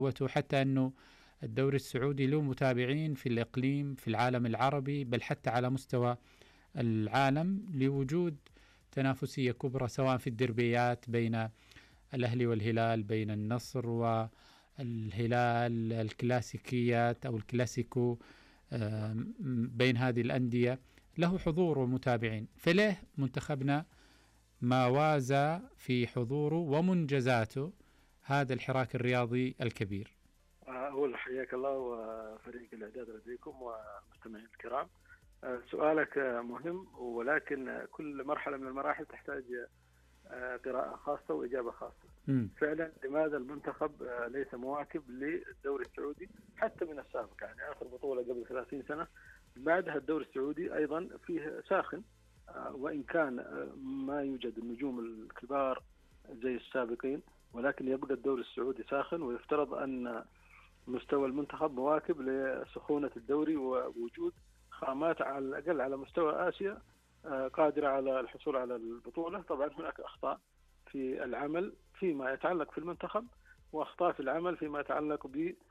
وحتى أنه الدوري السعودي له متابعين في الإقليم، في العالم العربي، بل حتى على مستوى العالم، لوجود تنافسية كبرى سواء في الدربيات بين الأهلي والهلال، بين النصر والهلال، الكلاسيكيات أو الكلاسيكو بين هذه الأندية، له حضور ومتابعين. فليه منتخبنا ما وازى في حضوره ومنجزاته هذا الحراك الرياضي الكبير؟ أول حياك الله وفريق الإعداد لديكم ومستمعين الكرام. سؤالك مهم، ولكن كل مرحلة من المراحل تحتاج قراءة خاصة وإجابة خاصة. فعلا لماذا المنتخب ليس مواكب للدوري السعودي حتى من السابق؟ يعني آخر بطولة قبل 30 سنة، بعدها الدوري السعودي أيضا فيه ساخن، وإن كان ما يوجد النجوم الكبار زي السابقين، ولكن يبقى الدوري السعودي ساخن، ويفترض أن مستوى المنتخب مواكب لسخونة الدوري ووجود خامات على الأقل على مستوى آسيا قادرة على الحصول على البطولة. طبعا هناك أخطاء في العمل فيما يتعلق في المنتخب، وأخطاء في العمل فيما يتعلق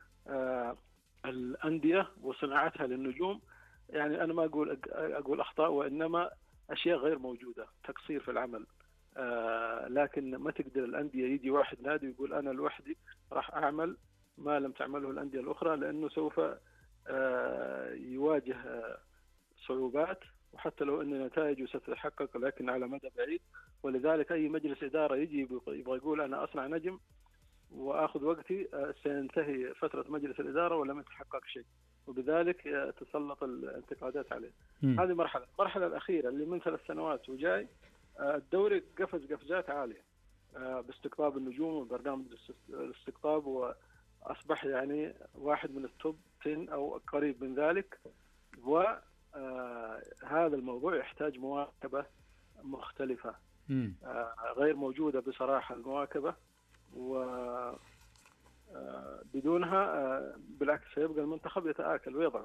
بالأندية وصناعتها للنجوم. يعني أنا ما أقول أخطاء، وإنما أشياء غير موجودة، تقصير في العمل. لكن ما تقدر الأندية يجي واحد نادي ويقول أنا لوحدي راح أعمل ما لم تعمله الأندية الأخرى، لأنه سوف يواجه صعوبات، وحتى لو أن نتائجه ستتحقق لكن على مدى بعيد. ولذلك أي مجلس إدارة يجي يبغى يقول أنا أصنع نجم وأخذ وقتي، سينتهي فترة مجلس الإدارة ولم يتحقق شيء، وبذلك تسلط الانتقادات عليه. هذه المرحلة الأخيرة اللي من 3 سنوات وجاي، الدوري قفز قفزات عالية باستقطاب النجوم وبرنامج الاستقطاب، وأصبح يعني واحد من التوب 10 أو قريب من ذلك. وهذا الموضوع يحتاج مواكبة مختلفة، غير موجودة بصراحة المواكبة، وبدونها بالعكس سيبقى المنتخب يتآكل ويضعف.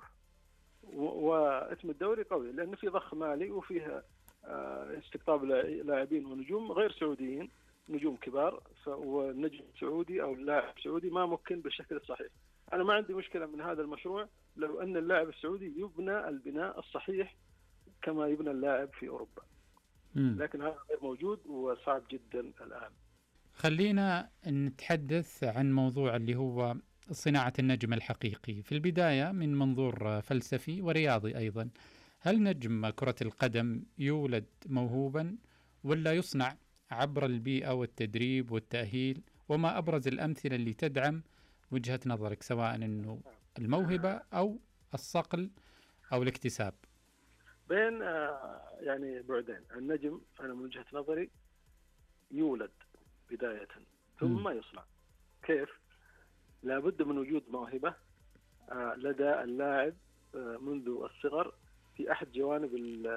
واسم الدوري قوي لأن فيه ضخ مالي وفيه استقطاب لاعبين ونجوم غير سعوديين، نجوم كبار، والنجم السعودي أو اللاعب السعودي ما ممكن بالشكل الصحيح. أنا ما عندي مشكلة من هذا المشروع لو أن اللاعب السعودي يبنى البناء الصحيح كما يبنى اللاعب في أوروبا، لكن هذا غير موجود وصعب جدا الآن. خلينا نتحدث عن موضوع اللي هو صناعة النجم الحقيقي في البداية من منظور فلسفي ورياضي أيضا. هل نجم كرة القدم يولد موهوبا ولا يصنع عبر البيئة والتدريب والتأهيل؟ وما أبرز الأمثلة اللي تدعم وجهة نظرك، سواء أنه الموهبة أو الصقل أو الاكتساب؟ بين يعني بعدين. النجم أنا من وجهة نظري يولد بداية ثم يصنع. كيف؟ لابد من وجود موهبة لدى اللاعب منذ الصغر في أحد جوانب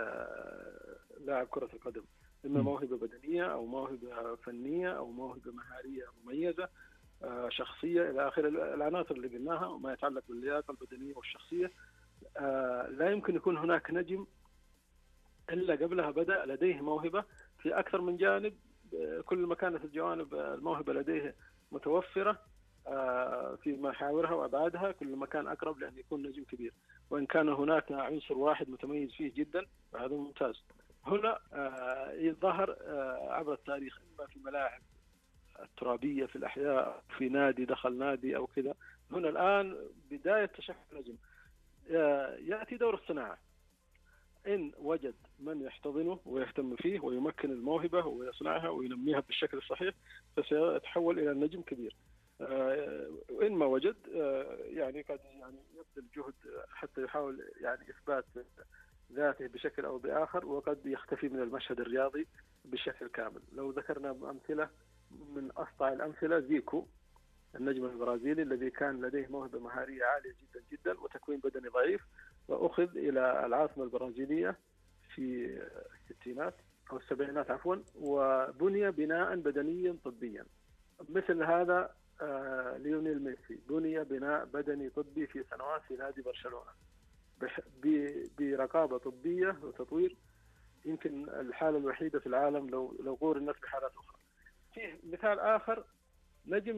لاعب كرة القدم، إما موهبة بدنية أو موهبة فنية أو موهبة مهارية مميزة، شخصية، إلى آخر العناصر اللي قلناها وما يتعلق باللياقة البدنية والشخصية. لا يمكن يكون هناك نجم إلا قبلها بدأ لديه موهبة في أكثر من جانب. كل ما كانت الجوانب الموهبة لديه متوفرة في محاورها وأبعادها، كل ما كان أقرب لأن يكون نجم كبير. وإن كان هناك عنصر واحد متميز فيه جدا فهذا ممتاز. هنا يظهر عبر التاريخ، إما في ملاعب الترابية في الأحياء، في نادي دخل نادي أو كذا. هنا الآن بداية تشكل نجم. يأتي دور الصناعة، إن وجد من يحتضنه ويهتم فيه ويمكن الموهبة ويصنعها وينميها بالشكل الصحيح فسيتحول إلى نجم كبير. وإن ما وجد يعني قد يبذل جهد حتى يحاول يعني إثبات ذاته بشكل أو بآخر، وقد يختفي من المشهد الرياضي بشكل كامل. لو ذكرنا أمثلة من أسطع الأمثلة زيكو النجم البرازيلي الذي كان لديه موهبة مهارية عالية جدا جدا وتكوين بدني ضعيف، وأخذ إلى العاصمة البرازيلية في الستينات أو السبعينات عفوا، وبني بناء بدنيا طبيا. مثل هذا ليونيل ميسي بني بناء بدني طبي في سنوات في نادي برشلونة برقابة طبية وتطوير يمكن الحالة الوحيدة في العالم لو قورنت بحالات أخرى. فيه مثال آخر، نجم